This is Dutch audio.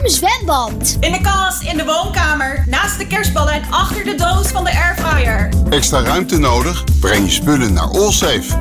zwembad. In de kast, in de woonkamer, naast de kerstballen en achter de doos van de airfryer. Extra ruimte nodig? Breng je spullen naar Allsafe.